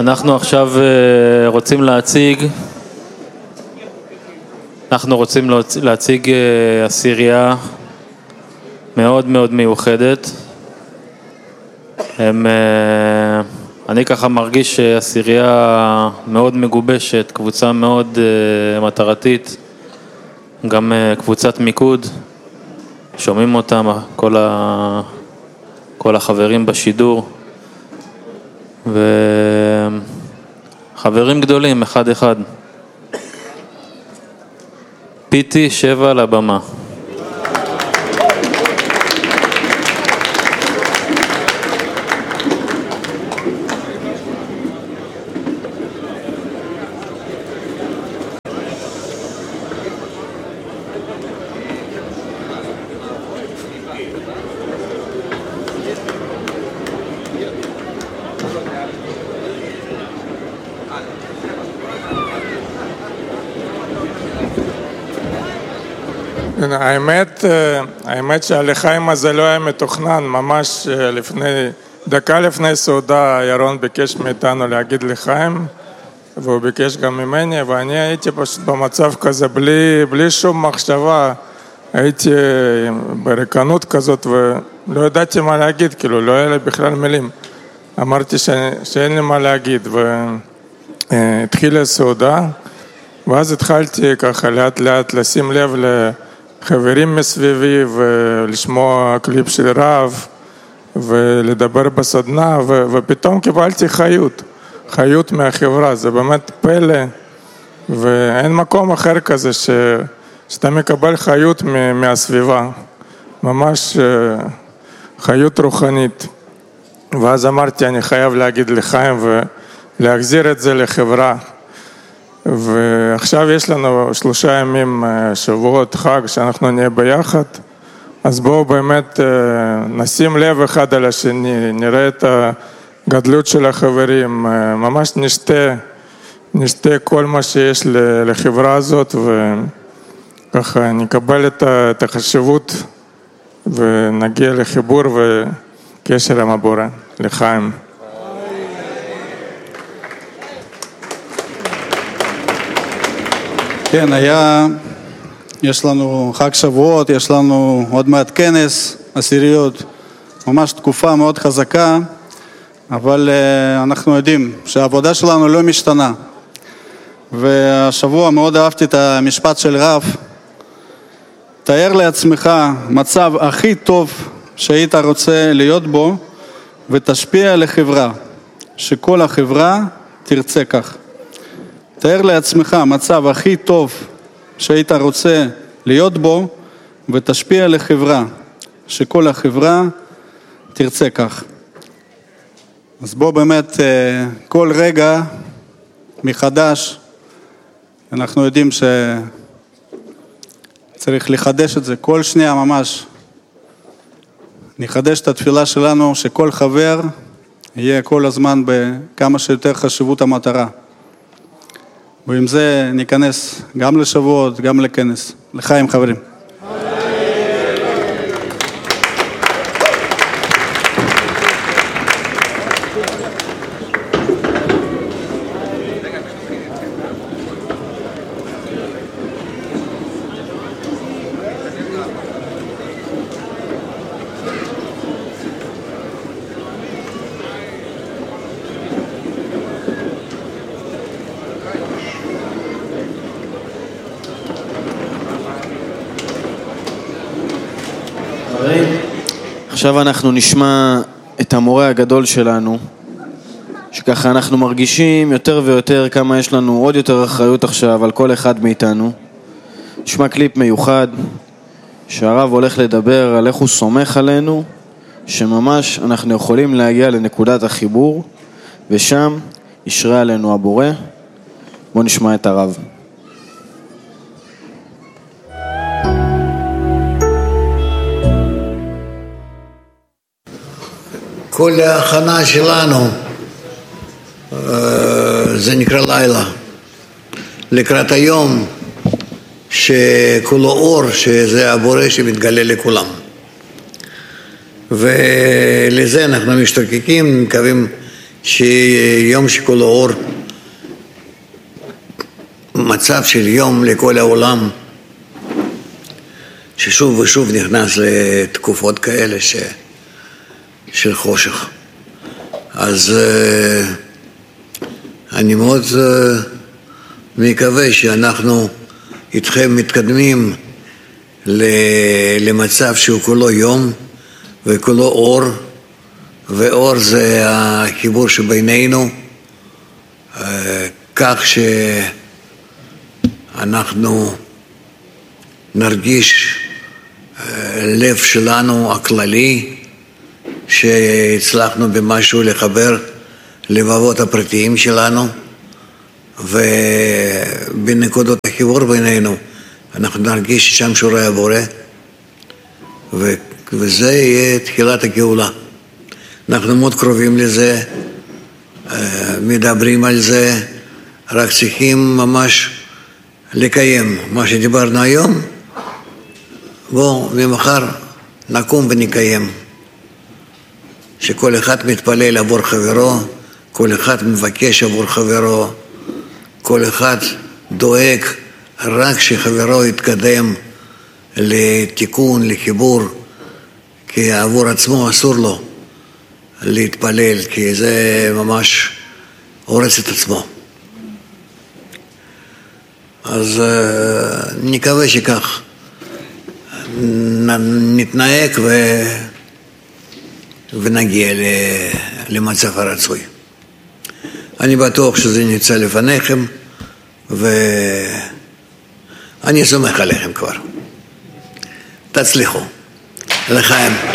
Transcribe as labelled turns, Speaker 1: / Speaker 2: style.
Speaker 1: אנחנו עכשיו רוצים להציג עשירייה מאוד מאוד מיוחדת. אני ככה מרגיש עשירייה מאוד מגובשת, קבוצה מאוד מטרתית, גם קבוצת מיקוד, שומעים אותם כל החברים בשידור, וחברים גדולים אחד אחד. פיטי 7 לבמה.
Speaker 2: האמת שהלחיים הזה לא היה מתוכנן, ממש דקה לפני סעודה ירון ביקש מאיתנו להגיד לחיים, והוא ביקש גם ממני, ואני הייתי פשוט במצב כזה בלי שום מחשבה, הייתי בריקנות כזאת ולא ידעתי מה להגיד, כאילו לא היה לי בכלל מילים, אמרתי שאין לי מה להגיד, והתחילה הסעודה, ואז התחלתי ככה לאט לאט לשים לב לחברים מסביבי ולשמוע קליפ של רב ולדבר בסדנה, ופתאום קיבלתי חיות מהחברה. זה באמת פלא, ואין מקום אחר כזה שאתה מקבל חיות מהסביבה, ממש חיות רוחנית. ואז אמרתי אני חייב להגיד לחיים ולהחזיר את זה לחברה. ועכשיו יש לנו 3 ימים, שבועות, חג, שאנחנו נהיה ביחד, אז בואו באמת נשים לב אחד על השני, נראה את הגדלות של החברים, ממש נשתה כל מה שיש לחברה הזאת, וככה נקבל את החשיבות ונגיע לחיבור וקשר עם הבורא. לחיים.
Speaker 3: כן, יש לנו חג שבועות, יש לנו עוד מעט כנס, עשיריות, ממש תקופה מאוד חזקה, אבל אנחנו יודעים שהעבודה שלנו לא משתנה. והשבוע מאוד אהבתי את המשפט של רב, תאר לעצמך מצב הכי טוב שהיית רוצה להיות בו, ותשפיע על החברה, שכל החברה תרצה כך. תאר לעצמך מצב הכי טוב שהיית רוצה להיות בו ותשפיע לחברה, שכל החברה תרצה כך. אז בוא באמת כל רגע מחדש, אנחנו יודעים שצריך לחדש את זה, כל שנייה ממש. נחדש את התפילה שלנו שכל חבר יהיה כל הזמן בכמה שיותר חשיבות המטרה. ועם זה ניכנס גם לשבועות, גם לכנס. לחיים חברים.
Speaker 4: עכשיו אנחנו נשמע את המורה הגדול שלנו, שככה אנחנו מרגישים יותר ויותר כמה יש לנו עוד יותר אחריות עכשיו על כל אחד מאיתנו. נשמע קליפ מיוחד שהרב הולך לדבר על איך הוא סומך עלינו, שממש אנחנו יכולים להגיע לנקודת החיבור, ושם ישרה עלינו הבורא. בואו נשמע את הרב.
Speaker 5: כל ההכנה שלנו, זה נקרא לילה, לקראת היום שכולו אור, שזה הבורא שמתגלה לכולם. ולזה אנחנו משתוקקים, מקווים שיום שכולו אור, מצב של יום לכל העולם, ששוב ושוב נכנס לתקופות כאלה של חושך. אז אני מאוד מקווה שאנחנו איתכם מתקדמים למצב שהוא כולו יום וכולו אור, ואור זה החיבור שבינינו, כך שאנחנו נרגיש לב שלנו הכללי שהצלחנו במשהו לחבר לבבות הפרטיים שלנו, ובנקודות החיבור בינינו אנחנו נרגיש ששם שורה הבורא, וזה יהיה תחילת הגאולה. אנחנו מאוד קרובים לזה, מדברים על זה, רק צריכים ממש לקיים מה שדיברנו היום. בואו ממחר נקום ונקיים, שכל אחד מתפלל עבור חברו, כל אחד מבקש עבור חברו, כל אחד דואג רק שחברו יתקדם לתיקון, לחיבור, כי עבור עצמו אסור לו להתפלל, כי זה ממש הורס את עצמו. אז נקווה שכך נתנהג ונגיע למצב הרצוי. אני בטוח שזה נמצא לפניכם, ואני סומך עליכם כבר. תצליחו. לחיים.